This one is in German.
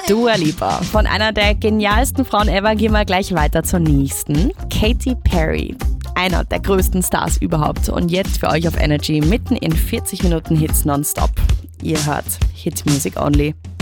Dua Lipa. Von einer der genialsten Frauen ever gehen wir gleich weiter zur nächsten. Katy Perry. Einer der größten Stars überhaupt. Und jetzt für euch auf Energy mitten in 40 Minuten Hits nonstop. Ihr hört Hit Music Only.